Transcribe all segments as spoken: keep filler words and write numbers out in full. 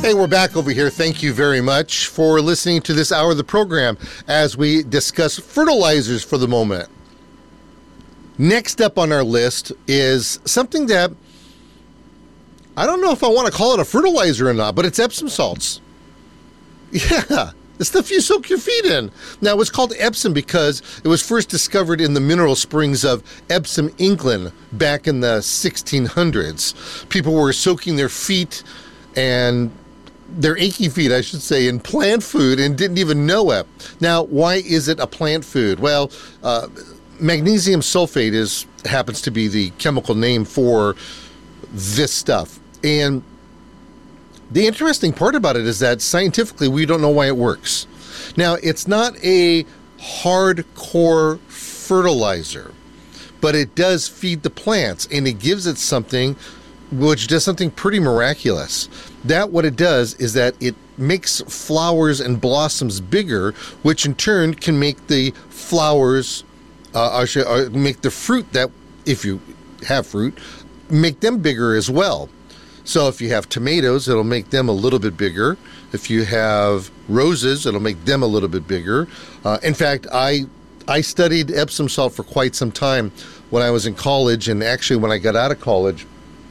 Hey, we're back over here. Thank you very much for listening to this hour of the program as we discuss fertilizers for the moment. Next up on our list is something that I don't know if I want to call it a fertilizer or not, but it's Epsom salts. Yeah, the stuff you soak your feet in. Now, it's called Epsom because it was first discovered in the mineral springs of Epsom, England, back in the sixteen hundreds. People were soaking their feet and their achy feet, I should say, in plant food and didn't even know it. Now, why is it a plant food? Well, uh, magnesium sulfate is happens to be the chemical name for this stuff. And the interesting part about it is that scientifically we don't know why it works. Now, it's not a hardcore fertilizer, but it does feed the plants and it gives it something which does something pretty miraculous. That what it does is that it makes flowers and blossoms bigger, which in turn can make the flowers, uh, I should, uh, make the fruit that, if you have fruit, make them bigger as well. So if you have tomatoes, it'll make them a little bit bigger. If you have roses, it'll make them a little bit bigger. Uh, in fact, I I studied Epsom salt for quite some time when I was in college, and actually when I got out of college,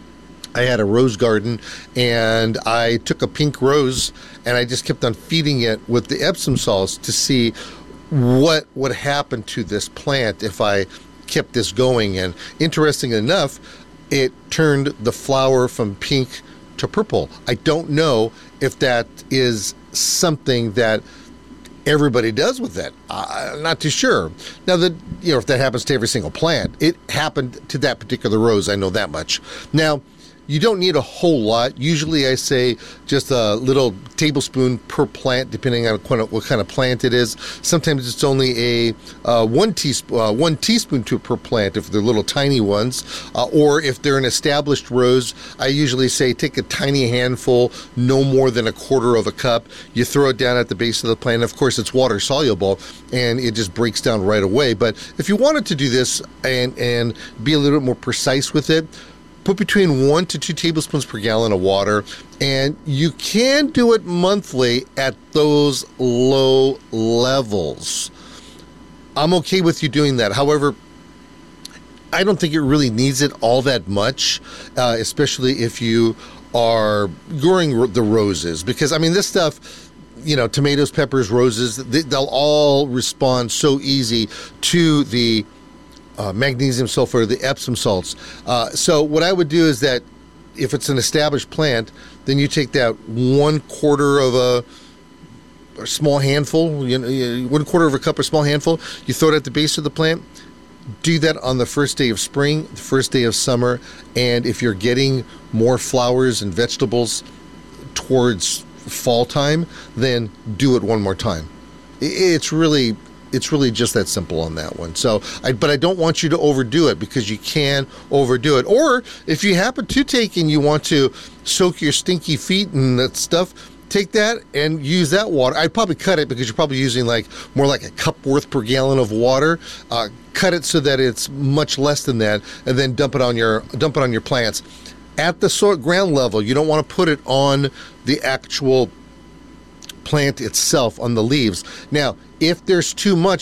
I had a rose garden, and I took a pink rose, and I just kept on feeding it with the Epsom salts to see what would happen to this plant if I kept this going. And interesting enough, it turned the flower from pink to purple. I don't know if that is something that everybody does with it. I'm not too sure. Now, that, you know, if that happens to every single plant, it happened to that particular rose. I know that much. Now, you don't need a whole lot. Usually I say just a little tablespoon per plant, depending on what kind of plant it is. Sometimes it's only a uh, one, teaspoon, uh, one teaspoon to per plant if they're little tiny ones. Uh, or if they're an established rose, I usually say take a tiny handful, no more than a quarter of a cup. You throw it down at the base of the plant. Of course, it's water soluble and it just breaks down right away. But if you wanted to do this and, and be a little bit more precise with it, put between one to two tablespoons per gallon of water, and you can do it monthly at those low levels. I'm okay with you doing that. However, I don't think it really needs it all that much, uh, especially if you are growing the roses. Because, I mean, this stuff, you know, tomatoes, peppers, roses, they, they'll all respond so easy to the Uh, magnesium sulfate, the Epsom salts. Uh, so what I would do is that if it's an established plant, then you take that one quarter of a, a small handful, you know, one quarter of a cup or small handful, you throw it at the base of the plant. Do that on the first day of spring, the first day of summer, and if you're getting more flowers and vegetables towards fall time, then do it one more time. It's really... It's really just that simple on that one. So, I, but I don't want you to overdo it because you can overdo it. Or if you happen to take and you want to soak your stinky feet and that stuff, take that and use that water. I'd probably cut it because you're probably using like more like a cup worth per gallon of water. Uh, cut it so that it's much less than that, and then dump it on your dump it on your plants at the soil ground level. You don't want to put it on the actual plant itself, on the leaves. Now, if there's too much,